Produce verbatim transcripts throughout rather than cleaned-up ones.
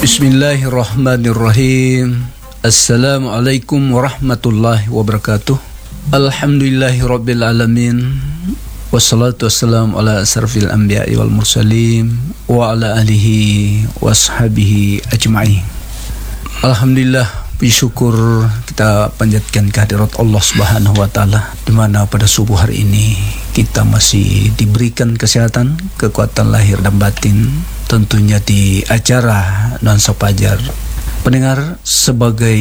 Bismillahirrahmanirrahim. Assalamualaikum warahmatullahi wabarakatuh. Alhamdulillahirabbil alamin. Wassalatu wassalamu ala asrafil anbiya'i wal mursalin wa ala alihi washabihi ajma'in. Alhamdulillah, puji syukur kita panjatkan kehadirat Allah Subhanahu wa taala, di mana pada subuh hari ini kita masih diberikan kesehatan, kekuatan lahir dan batin, tentunya di acara Nuansa Fajar. Pendengar, sebagai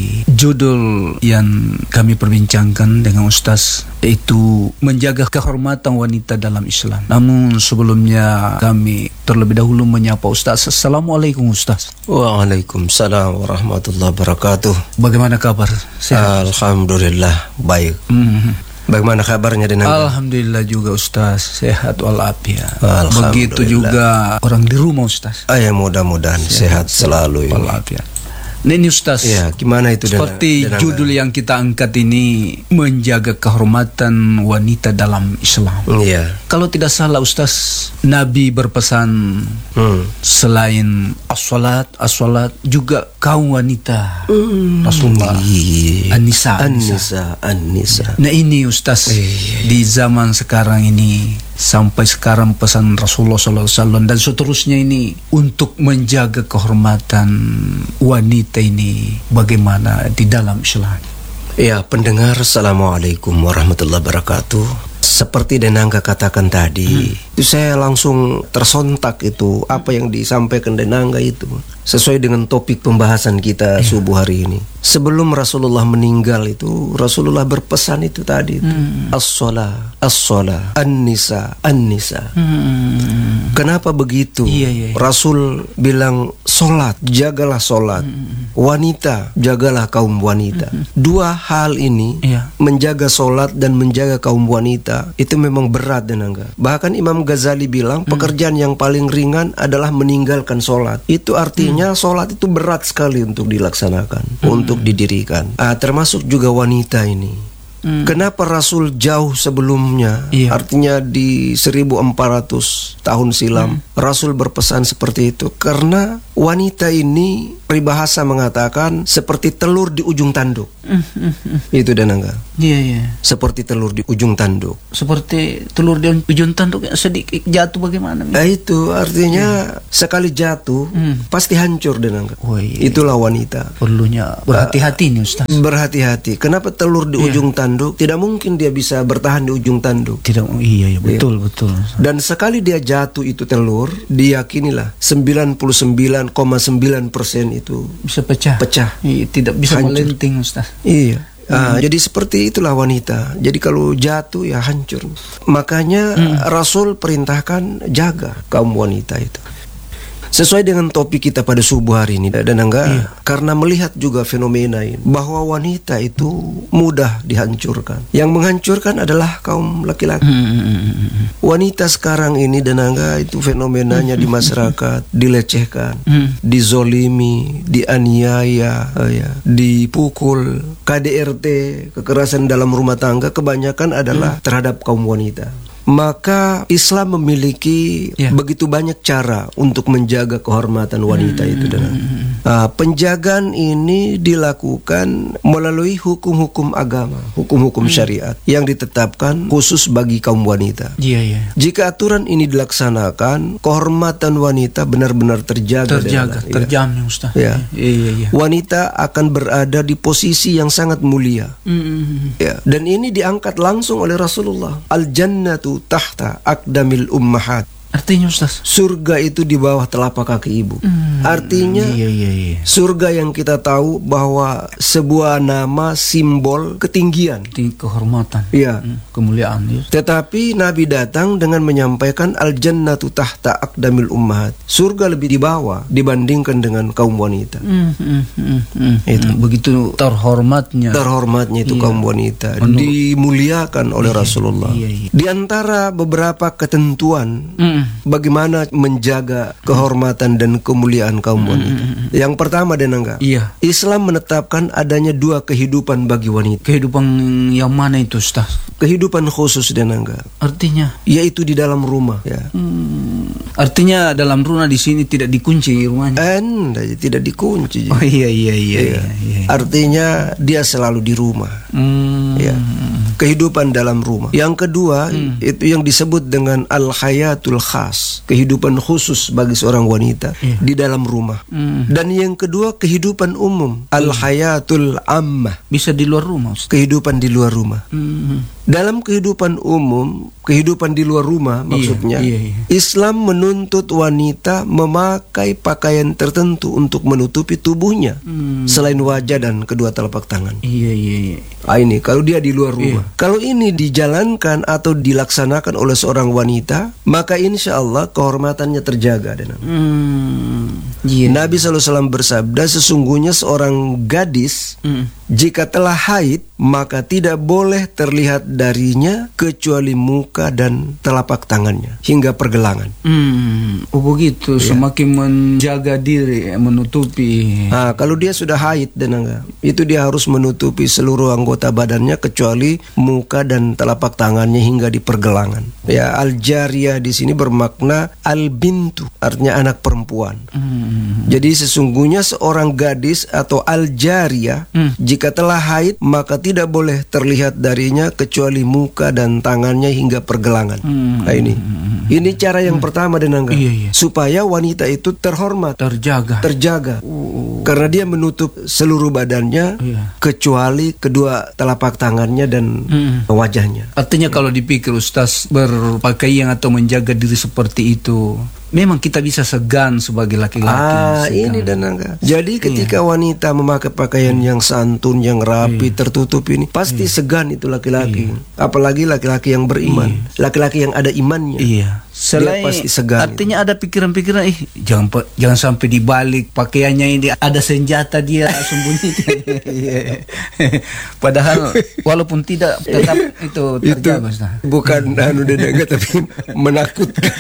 judul yang kami perbincangkan dengan Ustaz, yaitu menjaga kehormatan wanita dalam Islam. Namun sebelumnya kami terlebih dahulu menyapa Ustaz. Assalamualaikum Ustaz. Waalaikumsalam warahmatullahi wabarakatuh. Bagaimana kabar? Sehat? Alhamdulillah baik. Mm-hmm. Bagaimana kabarnya dengan Anda? Alhamdulillah juga Ustaz, sehat walafiat. Begitu juga orang di rumah Ustaz. Ah, ya, mudah-mudahan sehat, sehat selalu ini. Walafiat. Nah ini Ustaz, ya, gimana itu seperti dengan, judul yang kita angkat ini, menjaga kehormatan wanita dalam Islam. Ya. Kalau tidak salah Ustaz, Nabi berpesan hmm. selain as-salat, as-salat juga kaum wanita. hmm. Rasulullah An-Nisa, An-Nisa, An-Nisa. Nah ini Ustaz, e. di zaman sekarang ini, sampai sekarang pesan Rasulullah shallallahu alaihi wasallam dan seterusnya ini untuk menjaga kehormatan wanita ini bagaimana di dalam Islam. Ya, pendengar, assalamualaikum warahmatullahi wabarakatuh. Seperti Denangga katakan tadi, hmm. itu saya langsung tersontak itu apa yang disampaikan Denangga itu sesuai dengan topik pembahasan kita ya. subuh hari ini. Sebelum Rasulullah meninggal itu, Rasulullah berpesan itu tadi itu. Hmm. As-sholah, as-sholah, an-nisa, an-nisa. Hmm. Kenapa begitu? Iya, iya, iya. Rasul bilang sholat, jagalah sholat. Hmm. Wanita, jagalah kaum wanita. Hmm. Dua hal ini, iya. menjaga sholat dan menjaga kaum wanita, itu memang berat Denangga. Bahkan Imam Ghazali bilang hmm. pekerjaan yang paling ringan adalah meninggalkan sholat. Itu artinya hmm. sholat itu berat sekali untuk dilaksanakan, hmm. untuk didirikan. Ah, termasuk juga wanita ini. Hmm. Kenapa Rasul jauh sebelumnya, iya. artinya di seribu empat ratus tahun silam, hmm. Rasul berpesan seperti itu? Karena wanita ini, peribahasa mengatakan seperti telur di ujung tanduk. Mm, mm, mm. Itu Denangga. Iya, iya. Seperti telur di ujung tanduk. Seperti telur di ujung tanduk sedikit jatuh bagaimana? Nah, itu artinya yeah. sekali jatuh mm. pasti hancur Denangga. Oh, iya. Itulah wanita. Perlunya berhati-hati nih Ustaz. Berhati-hati. Kenapa telur di yeah. ujung tanduk? Tidak mungkin dia bisa bertahan di ujung tanduk. Tidak. Iya, iya, betul, yeah. betul. Dan sekali dia jatuh itu telur, diyakinilah sembilan puluh sembilan koma sembilan persen itu bisa pecah. Pecah. Iya, tidak bisa hancur. Melenting Ustaz. Iya. Hmm. Ah, jadi seperti itulah wanita. Jadi kalau jatuh ya hancur. Makanya hmm. Rasul perintahkan jaga kaum wanita itu. Sesuai dengan topik kita pada subuh hari ini dan enggak iya. karena melihat juga fenomena ini bahwa wanita itu mudah dihancurkan. Yang menghancurkan adalah kaum laki-laki. Hmm. Wanita sekarang ini dan enggak itu fenomenanya hmm. di masyarakat dilecehkan, hmm. dizolimi, dianiaya, ya, dipukul, K D R T, kekerasan dalam rumah tangga kebanyakan adalah hmm. terhadap kaum wanita. Maka Islam memiliki yeah. begitu banyak cara untuk menjaga kehormatan wanita hmm. itu. Dan uh, penjagaan ini dilakukan melalui hukum-hukum agama, hukum-hukum hmm. syariat yang ditetapkan khusus bagi kaum wanita. Yeah, yeah. Jika aturan ini dilaksanakan, kehormatan wanita benar-benar terjaga. Terjaga, dengan, terjamin ya. Ustaz. Ya. Yeah, yeah, yeah. Wanita akan berada di posisi yang sangat mulia. Hmm. Ya. Dan ini diangkat langsung oleh Rasulullah. Al-jannatu tahta aqdamil ummahat. Artinya Ustaz, surga itu di bawah telapak kaki ibu. Hmm, Artinya iya, iya, iya. surga yang kita tahu bahwa sebuah nama simbol ketinggian, kehormatan, ya, hmm, kemuliaan. Ya. Tetapi Nabi datang dengan menyampaikan al-jannatu tahta aqdamil ummahat. Surga lebih di bawah dibandingkan dengan kaum wanita. Hmm, hmm, hmm, hmm, itu hmm, begitu terhormatnya. Terhormatnya itu iya. kaum wanita Menur- dimuliakan oleh iya, Rasulullah. Iya, iya. Di antara beberapa ketentuan hmm. bagaimana menjaga kehormatan dan kemuliaan kaum wanita. Mm-hmm. Yang pertama Denangga, iya. Islam menetapkan adanya dua kehidupan bagi wanita. Kehidupan yang mana itu, Ustaz? Kehidupan khusus Denangga. Artinya? Yaitu di dalam rumah. Ya. Hmm, artinya dalam rumah di sini tidak dikunci rumahnya. Anda tidak dikunci. Oh iya iya iya. Ya. iya, iya. Artinya dia selalu di rumah. Hmm. Ya. Kehidupan dalam rumah. Yang kedua hmm. itu yang disebut dengan al-hayatul khas, kehidupan khusus bagi seorang wanita yeah. di dalam rumah. Hmm. Dan yang kedua kehidupan umum, al-hayatul ammah. Bisa di luar rumah, Ustaz. Kehidupan di luar rumah. Hmm. Dalam kehidupan umum, kehidupan di luar rumah maksudnya, iya, iya, iya. Islam menuntut wanita memakai pakaian tertentu untuk menutupi tubuhnya hmm. selain wajah dan kedua telapak tangan. Iya iya iya. Ah, ini kalau dia di luar rumah. Iya. Kalau ini dijalankan atau dilaksanakan oleh seorang wanita, maka insya Allah kehormatannya terjaga. Hmm. Iya. Nabi shallallahu alaihi wasallam bersabda, sesungguhnya seorang gadis hmm. jika telah haid, maka tidak boleh terlihat darinya kecuali muka dan telapak tangannya hingga pergelangan. Hmm, oh begitu, ya. Semakin menjaga diri, menutupi. Nah, kalau dia sudah haid, Denangga, itu dia harus menutupi seluruh anggota badannya kecuali muka dan telapak tangannya hingga di pergelangan. Ya, al-jariyah di sini bermakna al-bintu, artinya anak perempuan. Hmm. Jadi sesungguhnya seorang gadis atau al-jariyah hmm. jika telah haid, maka tidak boleh terlihat darinya kecuali muka dan tangannya hingga pergelangan. Hmm. Nah ini, ini cara yang hmm. pertama Denangga, iya, iya. supaya wanita itu terhormat, terjaga, terjaga, uh. karena dia menutup seluruh badannya iya. kecuali kedua telapak tangannya dan hmm. wajahnya. Artinya kalau dipikir Ustaz, berpakaian atau menjaga diri seperti itu, memang kita bisa segan sebagai laki-laki. Ah, segan. Ini Denangga. Jadi ketika iya. wanita memakai pakaian yang santun, yang rapi, iya. tertutup ini, pasti iya. segan itu laki-laki. Iya. Apalagi laki-laki yang beriman, iya. laki-laki yang ada imannya. Iya. Selain, dia pasti segan. Artinya itu. Ada pikiran-pikiran, eh jangan jangan sampai dibalik pakaiannya ini ada senjata dia sembunyikan. Padahal walaupun tidak tetap itu terjaga. Itu bukan anu Denangga tapi menakutkan.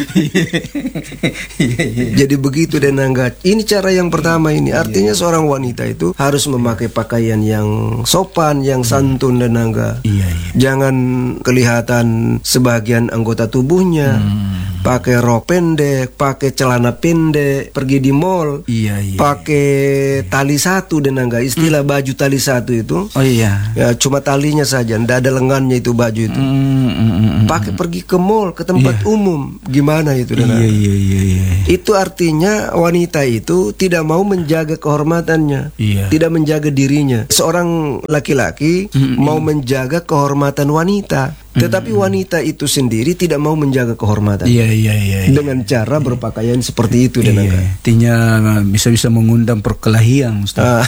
Jadi begitu Denangga. Ini cara yang pertama ini. Artinya seorang wanita itu harus memakai pakaian yang sopan, yang santun Denangga. Iya, iya. Jangan kelihatan sebagian anggota tubuhnya. Hmm. Pakai rok pendek, pakai celana pendek, pergi di mall, iya, iya, pakai iya. tali satu Denangga. Istilah hmm. baju tali satu itu, oh iya, ya cuma talinya saja, ndak ada lengannya itu baju itu. Hmm, hmm, hmm, pakai pergi ke mall, ke tempat iya. umum, gimana itu Denangga? Iya, iya, iya, iya. Itu artinya wanita itu tidak mau menjaga kehormatannya, iya. tidak menjaga dirinya. Seorang laki-laki hmm, mau hmm. menjaga kehormatan wanita. Tetapi wanita itu sendiri tidak mau menjaga kehormatan. Iya, iya, iya, iya. Dengan cara berpakaian seperti itu, iya. Artinya bisa-bisa mengundang perkelahian, Ustaz. Ah.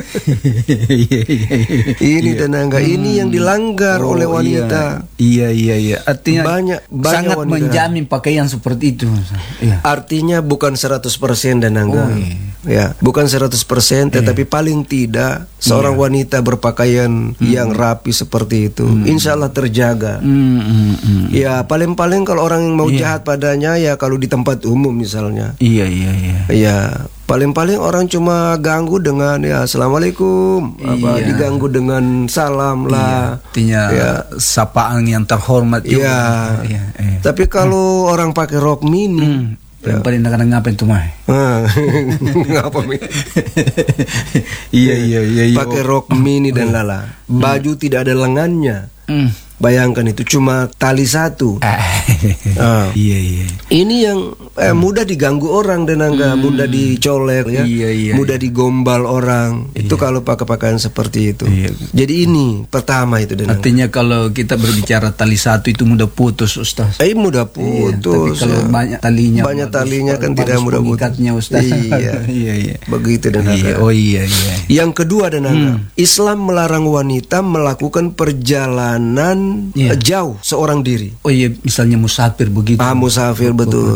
Ini iya. Denangga, hmm. ini yang dilanggar oh, oleh wanita. Iya, iya, iya. Artinya banyak, banyak sangat wanita. menjamin pakaian seperti itu. Iya. Artinya bukan seratus persen Denangga. Oh, iya. Ya, bukan seratus persen, tetapi iya. paling tidak seorang iya. wanita berpakaian hmm. yang rapi seperti itu, hmm. insya Allah terjaga. Mm, mm, mm. Ya paling-paling kalau orang yang mau yeah. jahat padanya ya kalau di tempat umum misalnya. Iya iya iya. Ya paling-paling orang cuma ganggu dengan ya assalamualaikum, iya. apa diganggu dengan salam lah. Iya. Artinya ya. sapaan yang terhormat juga. Iya. Iya, iya. Tapi kalau hmm. orang pakai rok mini. Hmm. Yang paling kadang ngapain tuh mah? Ngapa mi? Iya iya iya. Pakai rok mini dan lala. Baju hmm. tidak ada lengannya. Hmm. Bayangkan itu cuma tali satu. Ah. Ah. Iya iya. Ini yang eh, mudah diganggu orang Denangga, hmm. mudah dicolek ya, iya, iya, mudah digombal orang. Iya. Itu kalau pakai pakaian seperti itu. Iya. Jadi ini pertama itu Denangga. Artinya kalau kita berbicara tali satu itu mudah putus, Ustaz. Eh mudah putus. Iya, tapi kalau ya. banyak talinya, banyak talinya kan tidak mudah putus. Ustaz. Iya. Iya iya. Begitu Denangga. Iya. Oh iya iya. Yang kedua Denangga, hmm. Islam melarang wanita melakukan perjalanan yeah. jauh seorang diri. Oh iya, misalnya musafir begitu. Ah, musafir betul. Pergian jauh.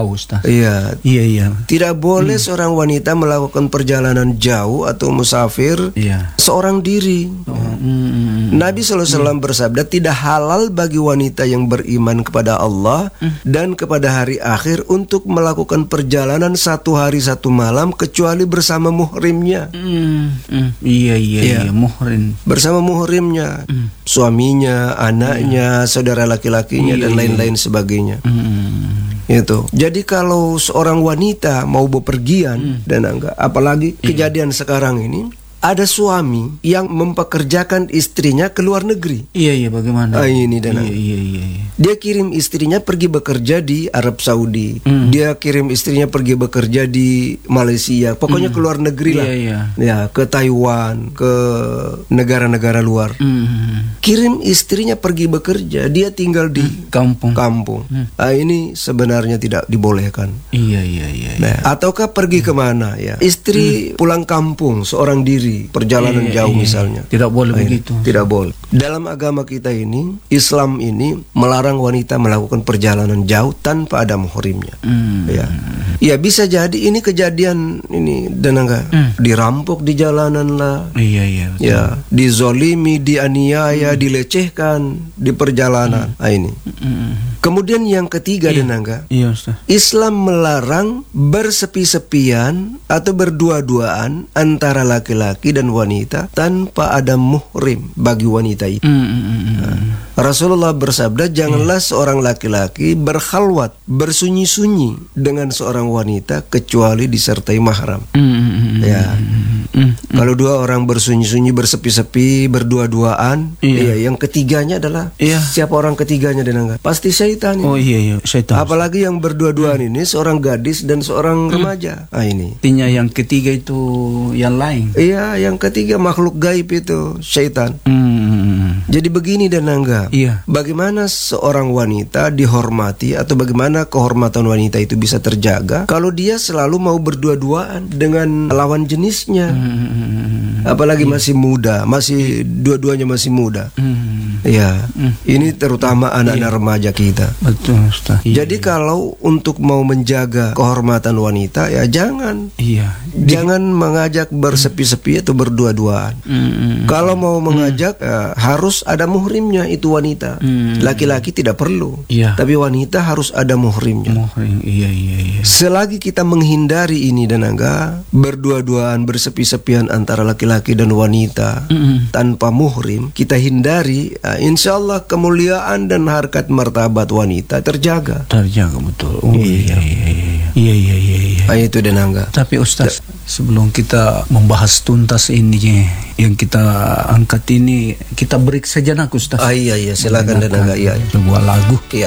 jauh, Ustaz. Iya. Iya, iya. Tidak boleh hmm. seorang wanita melakukan perjalanan jauh atau musafir iya. seorang diri. Oh. Hmm. Nabi shallallahu alaihi wasallam hmm. bersabda, tidak halal bagi wanita yang beriman kepada Allah hmm. dan kepada hari akhir untuk melakukan perjalanan satu hari satu malam kecuali bersama muhrimnya. Hmm. Hmm. Iya, iya, iya, iya, muhrim. Bersama muhrimnya, hmm. suaminya, anaknya, hmm. saudara laki-lakinya, iya, dan lain-lain sebagainya. Hmm. Itu. Jadi kalau seorang wanita mau bepergian hmm. dan enggak, apalagi iya. kejadian sekarang ini, ada suami yang mempekerjakan istrinya ke luar negeri. Iya, iya, bagaimana? Ah, ini dan iya, iya, iya, iya. Dia kirim istrinya pergi bekerja di Arab Saudi. Mm. Dia kirim istrinya pergi bekerja di Malaysia. Pokoknya mm. ke luar negeri lah. Iya, iya. Ya, ke Taiwan, ke negara-negara luar. Mm. Kirim istrinya pergi bekerja, dia tinggal di mm. kampung. Kampung. Mm. Ah, ini sebenarnya tidak dibolehkan. Iya, iya, iya. Nah, iya. ataukah pergi mm. kemana ya? Istri mm. pulang kampung seorang diri. Perjalanan iya, jauh iya. misalnya. Tidak boleh nah, begitu. Tidak boleh. Dalam agama kita ini, Islam ini melarang wanita melakukan perjalanan jauh tanpa ada muhrimnya. Hmm. Ya. Ya bisa jadi ini kejadian ini dan enggak hmm. dirampok di jalanan lah. Iya, iya. Betul. Ya, dizolimi, dianiaya, hmm. dilecehkan di perjalanan. Hmm. Nah, ini. Hmm. Kemudian yang ketiga iya. dan enggak. Iya, Ustaz. Islam melarang bersepi-sepian atau berdua-duaan antara laki-laki dan wanita tanpa ada muhrim bagi wanita itu. Mm, mm, mm. Nah, Rasulullah bersabda, janganlah yeah. seorang laki-laki berkhalwat, bersunyi-sunyi dengan seorang wanita kecuali disertai mahram. Mm, mm, ya. Mm, mm. Kalau dua orang bersunyi-sunyi, bersepi-sepi, berdua-duaan, yeah. ya, yang ketiganya adalah yeah. siapa orang ketiganya dan enggak? Pasti syaitan. Oh iya, iya, syaitan. Apalagi yang berdua-duaan mm. ini seorang gadis dan seorang mm. remaja. Ah ini. Artinya yang ketiga itu yang lain. Iya, yang ketiga makhluk gaib itu syaitan. Hmm. Jadi begini dan enggak. Iya. Bagaimana seorang wanita dihormati atau bagaimana kehormatan wanita itu bisa terjaga kalau dia selalu mau berdua-duaan dengan lawan jenisnya. Hmm. Apalagi iya. masih muda, masih dua-duanya masih muda. Hmm. Ya. Hmm. Ini terutama anak-anak iya. remaja kita. Betul, Ustaz. Iya, Jadi iya. kalau untuk mau menjaga kehormatan wanita ya jangan. Iya. Jangan mengajak bersepi-sepi atau berdua-duaan. Mm-hmm. Kalau mau mengajak mm. uh, harus ada muhrimnya itu wanita. Mm. Laki-laki tidak perlu. Yeah. Tapi wanita harus ada muhrimnya. Muhrim, iya iya iya. Selagi kita menghindari ini dan enggak berdua-duaan bersepi-sepian antara laki-laki dan wanita mm-hmm. tanpa muhrim, kita hindari, uh, insya Allah kemuliaan dan harkat martabat wanita terjaga. Terjaga betul. Oh, iya iya iya. Iya iya iya. iya. Ah, itu dan enggak. Tapi Ustaz, sebelum kita membahas tuntas ini yang kita angkat ini, kita break sejenak Ustaz. Ah iya iya, silakan dan enggak. Iya, iya. Sebuah lagu. Iya.